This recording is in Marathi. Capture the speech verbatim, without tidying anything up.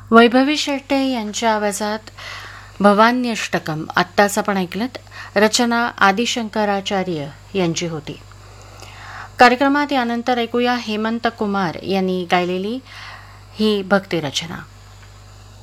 वैभवी शेट्टे यांच्या आवाजात भवान्यष्टकम आत्ताच आपण ऐकलत. रचना आदिशंकराचार्य यांची होती. कार्यक्रमात यानंतर ऐकूया हेमंत कुमार यांनी गायलेली ही भक्तिरचना.